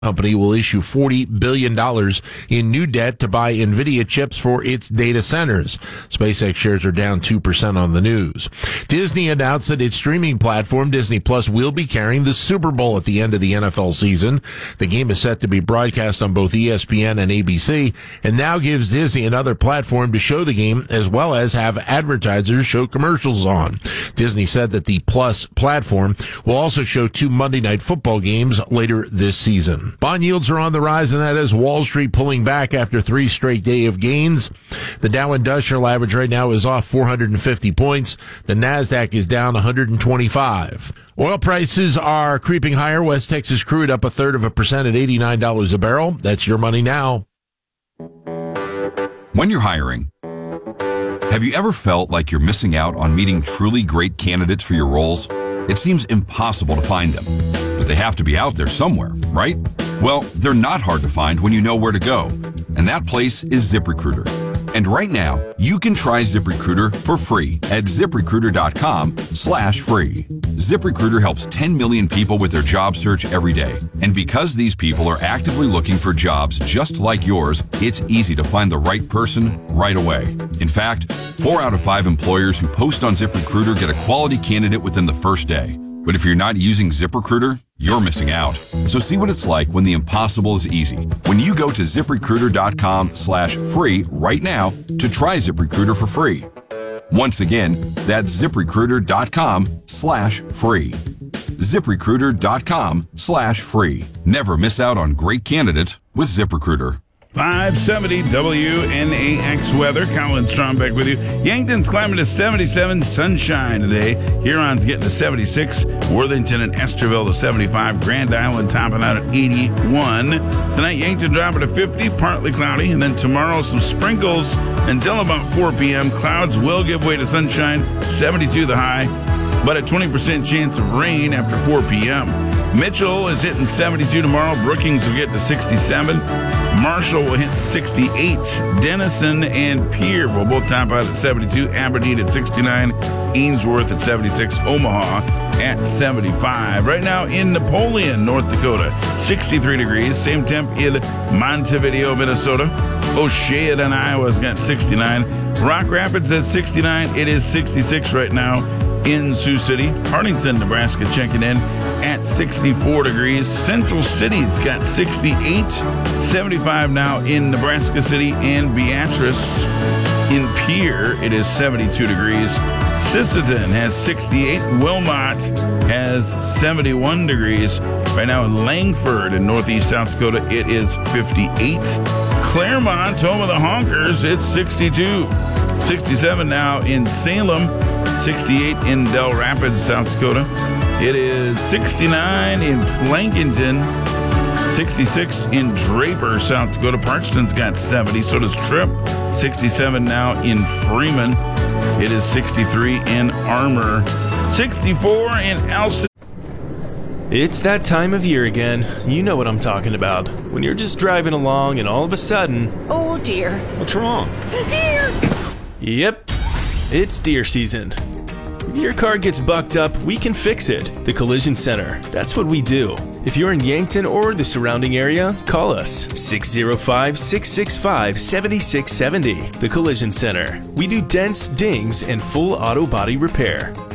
company will issue $40 billion in new debt to buy NVIDIA chips for its data centers. SpaceX shares are down 2% on the news. Disney announced that its streaming platform, Disney Plus, will be carrying the Super Bowl at the end of the NFL season. The game is set to be broadcast on both ESPN and ABC, and now gives Disney another platform to show the game as well as have advertisers show commercials on. Disney said that the Plus platform will also show 2 Monday Night Football games later this season. Bond yields are on the rise, and that is Wall Street pulling back after 3 straight days of gains. The Dow Industrial Average right now is off 450 points. The NASDAQ is down 125. Oil prices are creeping higher. West Texas crude up 1/3% at $89 a barrel. That's your money now. When you're hiring, have you ever felt like you're missing out on meeting truly great candidates for your roles? It seems impossible to find them, but they have to be out there somewhere, right? Well, they're not hard to find when you know where to go, and that place is ZipRecruiter. And right now, you can try ZipRecruiter for free at ZipRecruiter.com/free. ZipRecruiter helps 10 million people with their job search every day. And because these people are actively looking for jobs just like yours, it's easy to find the right person right away. In fact, 4 out of 5 employers who post on ZipRecruiter get a quality candidate within the first day. But if you're not using ZipRecruiter, you're missing out. So see what it's like when the impossible is easy. When you go to ZipRecruiter.com/free right now to try ZipRecruiter for free. Once again, that's ZipRecruiter.com/free. ZipRecruiter.com/free. Never miss out on great candidates with ZipRecruiter. 570 WNAX weather. Colin Strombeck with you. Yankton's climbing to 77, sunshine today. Huron's getting to 76. Worthington and Estherville to 75. Grand Island topping out at 81. Tonight, Yankton dropping to 50, partly cloudy. And then tomorrow, some sprinkles until about 4 p.m. Clouds will give way to sunshine, 72 the high, but a 20% chance of rain after 4 p.m. Mitchell is hitting 72 tomorrow. Brookings will get to 67. Marshall will hit 68. Denison and Pierre will both top out at 72. Aberdeen at 69. Ainsworth at 76. Omaha at 75. Right now in Napoleon, North Dakota, 63 degrees. Same temp in Montevideo, Minnesota. Oceana, Iowa's got 69. Rock Rapids at 69. It is 66 right now in Sioux City. Hartington, Nebraska checking in at 64 degrees. Central City's got 68. 75 now in Nebraska City and Beatrice. In Pierre, it is 72 degrees. Sisseton has 68. Wilmot has 71 degrees. Right now in Langford in northeast South Dakota, it is 58. Claremont, home of the Honkers, it's 62. 67 now in Salem. 68 in Del Rapids, South Dakota. It is 69 in Plankinton. 66 in Draper, South Dakota. Parkston's got 70, so does Tripp. 67 now in Freeman. It is 63 in Armour. 64 in Alcid. It's that time of year again. You know what I'm talking about. When you're just driving along and all of a sudden... Oh dear. What's wrong? Deer! Yep, it's deer season. If your car gets bucked up, we can fix it. The Collision Center. That's what we do. If you're in Yankton or the surrounding area, call us. 605-665-7670. The Collision Center. We do dents, dings, and full auto body repair.